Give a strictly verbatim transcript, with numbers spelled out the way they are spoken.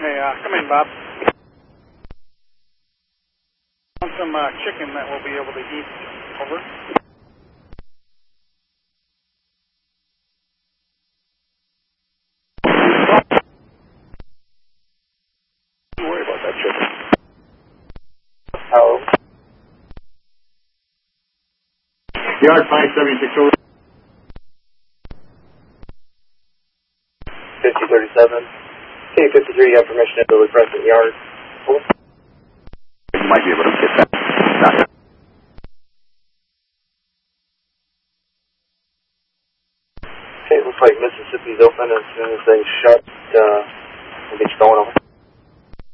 Hey, uh, come in, Bob. Want some uh, chicken that we'll be able to eat. Over. Don't worry about that chicken. How? Yard five seventy-six over. fifty thirty-seven. K fifty-three, you have permission to deliver Crescent Yard. Over. You might be able to get that. Not Okay, looks like Mississippi's open as soon as they shut.